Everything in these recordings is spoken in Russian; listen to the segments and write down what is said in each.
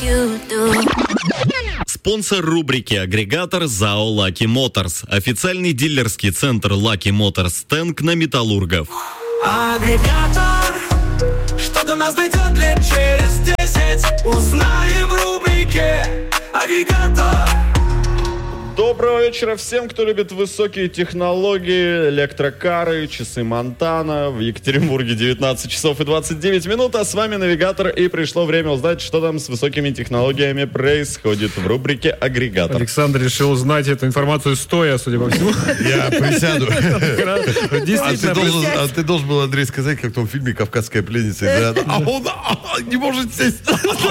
you do. Спонсор рубрики «Агрегатор» ЗАО «Lucky Motors». Официальный дилерский центр Lucky Motors Tank на Металлургов. Агрегатор, что до нас дойдет лет через 10, узнаем в рубрике «Агрегатор». Доброго вечера всем, кто любит высокие технологии, электрокары, часы Монтана. В Екатеринбурге 19 часов и 29 минут, а с вами Навигатор, и пришло время узнать, что там с высокими технологиями происходит в рубрике «Агрегатор». Александр решил узнать эту информацию стоя, судя по всему. Я присяду. Действительно. А ты должен был, Андрей, сказать, как в том фильме «Кавказская пленница». А он не может сесть.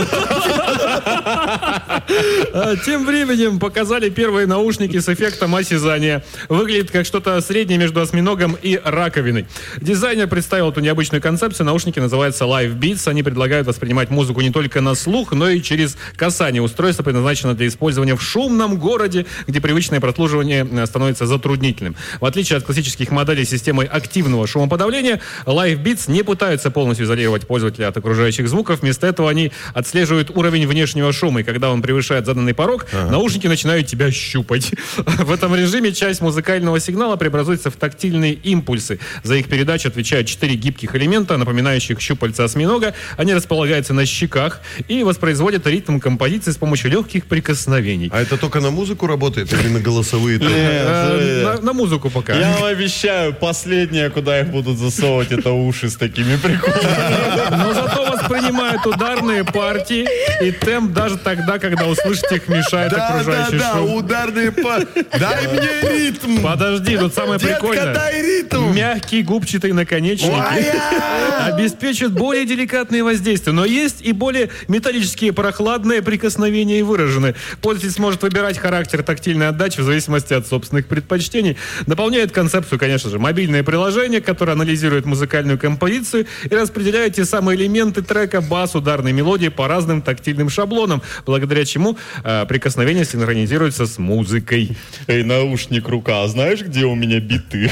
Тем временем показали первые наушники с эффектом осязания. Выглядит как что-то среднее между осьминогом и раковиной. Дизайнер представил эту необычную концепцию. Наушники называются Live Beats. Они предлагают воспринимать музыку не только на слух, но и через касание. Устройство предназначено для использования в шумном городе, где привычное прослушивание становится затруднительным. В отличие от классических моделей с системой активного шумоподавления, Live Beats не пытаются полностью изолировать пользователя от окружающих звуков. Вместо этого они отслеживают уровень внешнего шума, и когда он превышает заданный порог, наушники начинают тебя щупать. В этом режиме часть музыкального сигнала преобразуется в тактильные импульсы. За их передачу отвечают 4 гибких элемента, напоминающих щупальца осьминога. Они располагаются на щеках и воспроизводят ритм композиции с помощью легких прикосновений. А это только на музыку работает или на голосовые? На музыку пока. Я вам обещаю, последнее, куда их будут засовывать, это уши с такими приколами. Но зато воспринимают ударные партии и темп даже тогда, когда услышите их, мешает окружающий шум. Ударные партии. Дай мне ритм. Подожди, тут самое Детка, прикольное. дай ритм. Мягкие губчатые наконечники обеспечат более деликатные воздействия, но есть и более металлические прохладные прикосновения и выражены. Пользователь сможет выбирать характер тактильной отдачи в зависимости от собственных предпочтений. Дополняет концепцию, конечно же, мобильное приложение, которое анализирует музыкальную композицию и распределяет те самые элементы трека, бас, ударной мелодии по разным тактильным шаблонам, благодаря чему прикосновения синхронизируются с музыкой. Эй, наушник, рука, а знаешь, где у меня биты?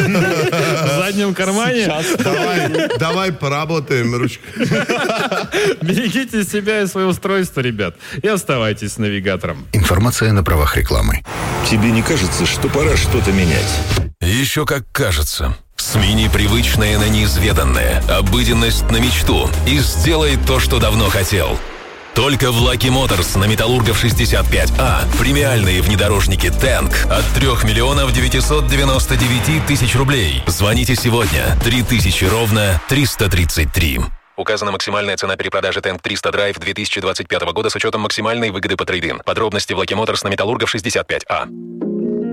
В заднем кармане. Давай поработаем ручкой. Берегите себя и свое устройство, ребят. И оставайтесь с Навигатором. Информация на правах рекламы. Тебе не кажется, что пора что-то менять? Еще как кажется. Смени привычное на неизведанное, обыденность на мечту и сделай то, что давно хотел. Только в Lucky Motors на Металлургов 65А премиальные внедорожники Tank от 3 миллионов 999 тысяч рублей. Звоните сегодня. 3000 ровно 333. Указана максимальная цена перепродажи Tank 300 Drive 2025 года с учетом максимальной выгоды по трейд-ин. Подробности в Lucky Motors на Металлургов 65А.